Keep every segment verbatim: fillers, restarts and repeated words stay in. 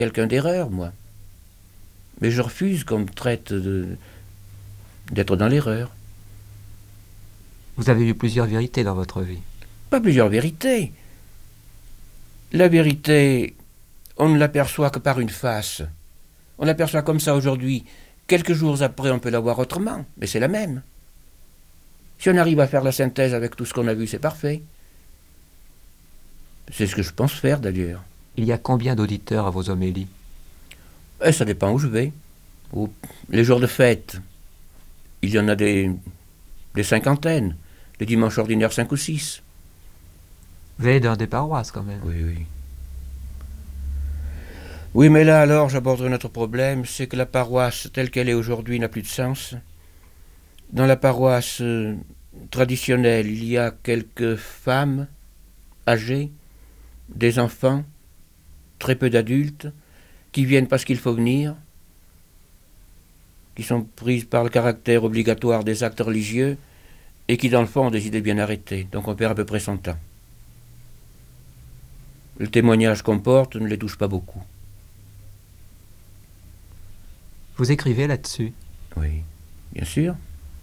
quelqu'un d'erreur, moi. Mais je refuse qu'on me traite de, d'être dans l'erreur. Vous avez eu plusieurs vérités dans votre vie. Pas plusieurs vérités. La vérité, on ne l'aperçoit que par une face. On l'aperçoit comme ça aujourd'hui. Quelques jours après, on peut la voir autrement, mais c'est la même. Si on arrive à faire la synthèse avec tout ce qu'on a vu, c'est parfait. C'est ce que je pense faire d'ailleurs. Il y a combien d'auditeurs à vos homélies? Et ça dépend où je vais. Les jours de fête, il y en a des, des cinquantaines. Les dimanches ordinaires, cinq ou six. Vous allez dans des paroisses quand même. Oui, oui. Oui, mais là alors, j'aborderai notre problème, c'est que la paroisse telle qu'elle est aujourd'hui n'a plus de sens. Dans la paroisse euh, traditionnelle, il y a quelques femmes âgées, des enfants, très peu d'adultes, qui viennent parce qu'il faut venir, qui sont prises par le caractère obligatoire des actes religieux et qui dans le fond ont des idées bien arrêtées, donc on perd à peu près son temps. Le témoignage qu'on porte ne les touche pas beaucoup. Vous écrivez là-dessus. Oui, bien sûr.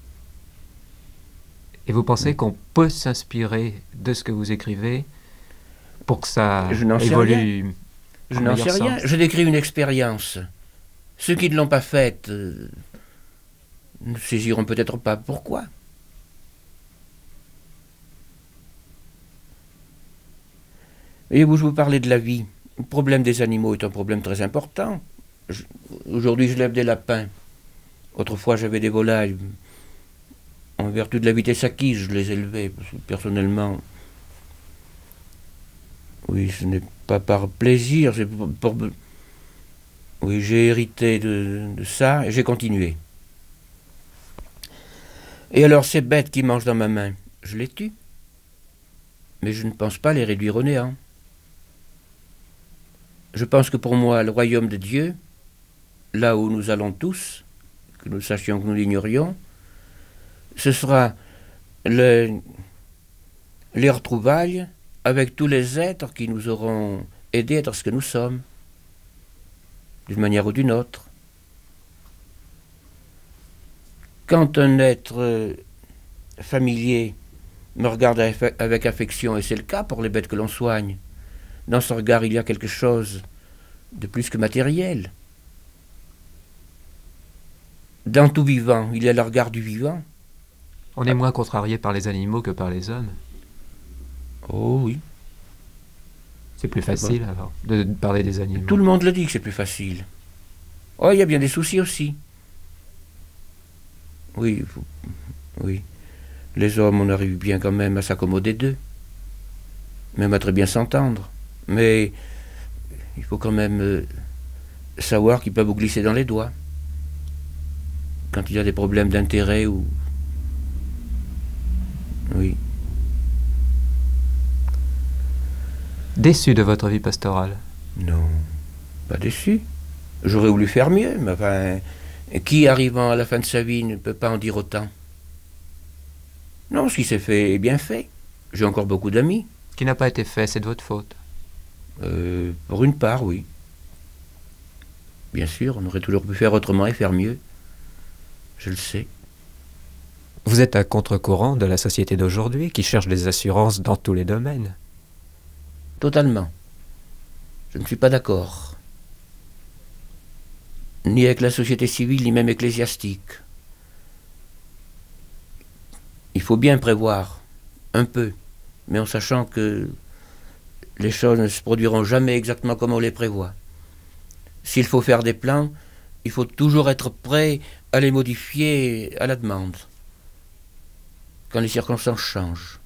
Et vous pensez qu'on peut s'inspirer de ce que vous écrivez pour que ça Je n'en sais évolue rien. Je en n'en meilleur sais rien. sens? Je décris une expérience. Ceux qui ne l'ont pas faite euh, ne saisiront peut-être pas pourquoi. Et vous, je vous parlais de la vie. Le problème des animaux est un problème très important. Je- Aujourd'hui, je lève des lapins. Autrefois, j'avais des volailles. En vertu de la vitesse acquise, je les élevais. Parce que personnellement, oui, ce n'est pas par plaisir. C'est pour, pour- oui, j'ai hérité de, de ça et j'ai continué. Et alors, ces bêtes qui mangent dans ma main, je les tue. Mais je ne pense pas les réduire au néant. Je pense que pour moi, le royaume de Dieu, là où nous allons tous, que nous sachions que nous l'ignorions, ce sera le, les retrouvailles avec tous les êtres qui nous auront aidés à être ce que nous sommes, d'une manière ou d'une autre. Quand un être euh, familier me regarde avec affection, et c'est le cas pour les bêtes que l'on soigne, dans ce regard il y a quelque chose de plus que matériel. Dans tout vivant, il y a le regard du vivant. On est moins contrarié par les animaux que par les hommes. Oh oui. C'est plus facile alors de de parler des animaux. Tout le monde le dit que c'est plus facile. Oh, il y a bien des soucis aussi. Oui, faut- oui. Les hommes, on arrive bien quand même à s'accommoder d'eux. Même à très bien s'entendre. Mais il faut quand même euh, savoir qu'ils peuvent vous glisser dans les doigts. Quand il y a des problèmes d'intérêt ou... Oui. Déçu de votre vie pastorale. Non, pas déçu. J'aurais voulu faire mieux, mais enfin, qui arrivant à la fin de sa vie ne peut pas en dire autant? Non, ce qui s'est fait est bien fait. J'ai encore beaucoup d'amis. Ce qui n'a pas été fait, c'est de votre faute. Euh, pour une part, oui. Bien sûr, on aurait toujours pu faire autrement et faire mieux. Je le sais. Vous êtes à contre-courant de la société d'aujourd'hui qui cherche des assurances dans tous les domaines. Totalement. Je ne suis pas d'accord. Ni avec la société civile, ni même ecclésiastique. Il faut bien prévoir, un peu, mais en sachant que les choses ne se produiront jamais exactement comme on les prévoit. S'il faut faire des plans, il faut toujours être prêt à les modifier à la demande, quand les circonstances changent.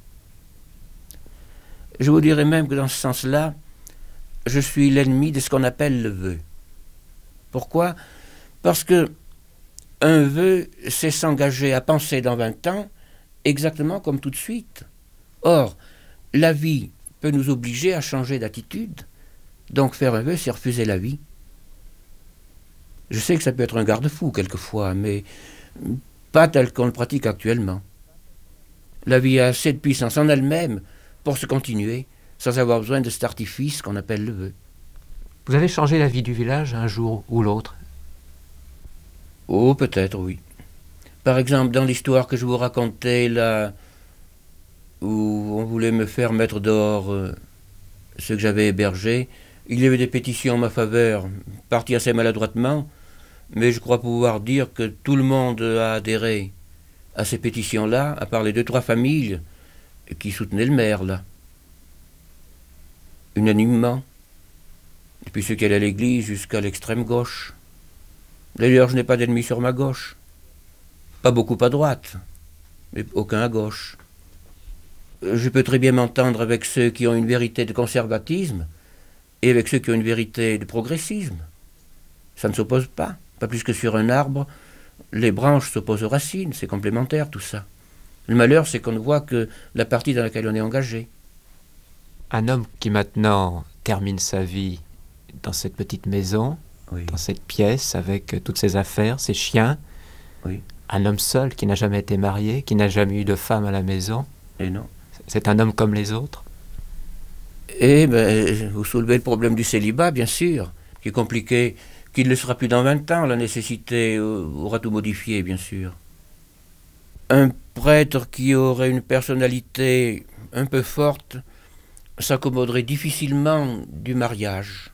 Je vous dirais même que dans ce sens-là, je suis l'ennemi de ce qu'on appelle le vœu. Pourquoi? Parce que un vœu, c'est s'engager à penser dans vingt ans exactement comme tout de suite. Or, la vie peut nous obliger à changer d'attitude. Donc faire un vœu, c'est refuser la vie. Je sais que ça peut être un garde-fou quelquefois, mais pas tel qu'on le pratique actuellement. La vie a assez de puissance en elle-même pour se continuer, sans avoir besoin de cet artifice qu'on appelle le vœu. Vous avez changé la vie du village un jour ou l'autre? Oh, peut-être, oui. Par exemple, dans l'histoire que je vous racontais, là, où on voulait me faire mettre dehors euh, ceux que j'avais hébergés, il y avait des pétitions en ma faveur, parties assez maladroitement, mais je crois pouvoir dire que tout le monde a adhéré à ces pétitions-là, à part les deux, trois familles qui soutenaient le maire, là. Unanimement. Depuis ceux qui allaient à l'église jusqu'à l'extrême gauche. D'ailleurs, je n'ai pas d'ennemis sur ma gauche. Pas beaucoup à droite, mais aucun à gauche. Je peux très bien m'entendre avec ceux qui ont une vérité de conservatisme et avec ceux qui ont une vérité de progressisme. Ça ne s'oppose pas. Pas plus que sur un arbre, les branches s'opposent aux racines. C'est complémentaire tout ça. Le malheur, c'est qu'on ne voit que la partie dans laquelle on est engagé. Un homme qui maintenant termine sa vie dans cette petite maison, Oui. dans cette pièce avec toutes ses affaires, ses chiens. Oui. Un homme seul qui n'a jamais été marié, qui n'a jamais eu de femme à la maison. Et non. C'est un homme comme les autres. Et ben, vous soulevez le problème du célibat, bien sûr, qui est compliqué, qui ne le sera plus dans vingt ans. La nécessité aura tout modifié, bien sûr. Un prêtre qui aurait une personnalité un peu forte s'accommoderait difficilement du mariage.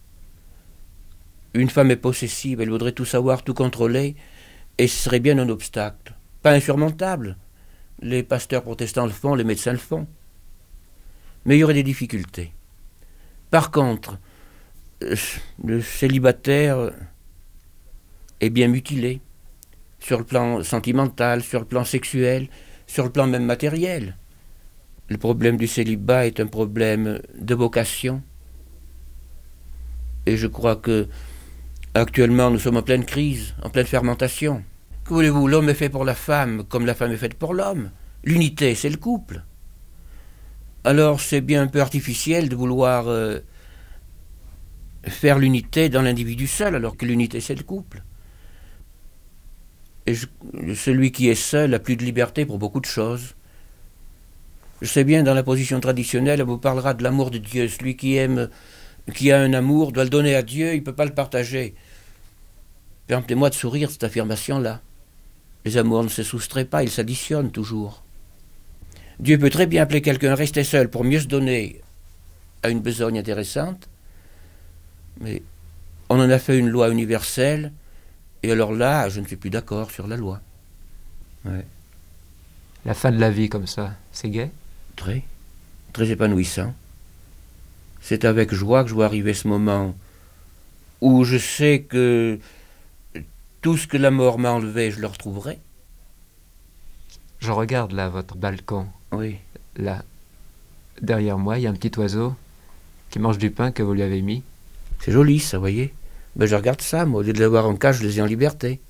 Une femme est possessive, elle voudrait tout savoir, tout contrôler, et ce serait bien un obstacle. Pas insurmontable. Les pasteurs protestants le font, les médecins le font. Mais il y aurait des difficultés. Par contre, le célibataire est bien mutilé, sur le plan sentimental, sur le plan sexuel, sur le plan même matériel. Le problème du célibat est un problème de vocation. Et je crois que actuellement nous sommes en pleine crise, en pleine fermentation. Que voulez-vous, l'homme est fait pour la femme comme la femme est faite pour l'homme. L'unité, c'est le couple. Alors c'est bien un peu artificiel de vouloir euh, faire l'unité dans l'individu seul, alors que l'unité, c'est le couple. Et je, celui qui est seul a plus de liberté pour beaucoup de choses. Je sais bien, dans la position traditionnelle, on vous parlera de l'amour de Dieu. Celui qui aime, qui a un amour, doit le donner à Dieu, il ne peut pas le partager. Permettez-moi de sourire, cette affirmation-là. Les amours ne se soustraient pas, ils s'additionnent toujours. Dieu peut très bien appeler quelqu'un à rester seul pour mieux se donner à une besogne intéressante, mais on en a fait une loi universelle, et alors là, je ne suis plus d'accord sur la loi. Ouais. La fin de la vie comme ça, c'est gai? Très, très épanouissant. C'est avec joie que je vois arriver ce moment où je sais que tout ce que la mort m'a enlevé, je le retrouverai. Je regarde là votre balcon. Oui. Là, derrière moi, il y a un petit oiseau qui mange du pain que vous lui avez mis. C'est joli ça, voyez. Ben, je regarde ça, moi, au lieu de l'avoir en cage, je les ai en liberté.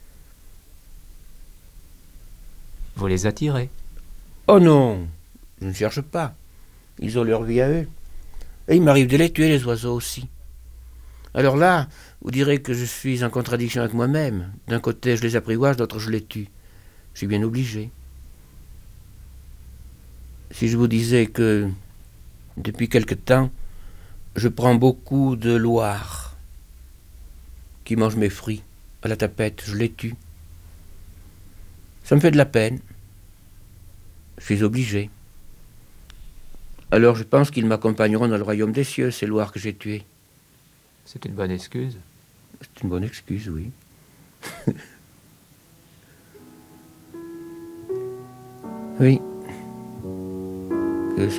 Vous les attirez? Oh non, je ne cherche pas. Ils ont leur vie à eux. Et il m'arrive de les tuer, les oiseaux aussi. Alors là, vous direz que je suis en contradiction avec moi-même. D'un côté, je les apprivoise, d'autre, je les tue. Je suis bien obligé. Si je vous disais que, depuis quelque temps, je prends beaucoup de loirs qui mangent mes fruits à la tapette, je les tue. Ça me fait de la peine. Je suis obligé. Alors je pense qu'ils m'accompagneront dans le royaume des cieux, ces loirs que j'ai tués. C'est une bonne excuse. C'est une bonne excuse, oui. Oui. Qu'est-ce que vous voulez ?